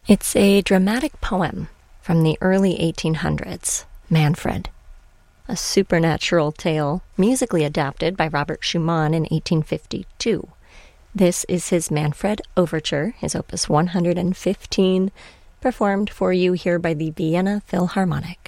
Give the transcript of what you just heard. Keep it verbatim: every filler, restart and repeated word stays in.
It's a dramatic poem from the early eighteen hundreds, Manfred, a supernatural tale musically adapted by Robert Schumann in eighteen fifty-two. This is his Manfred Overture, his opus one hundred fifteen, performed for you here by the Vienna Philharmonic.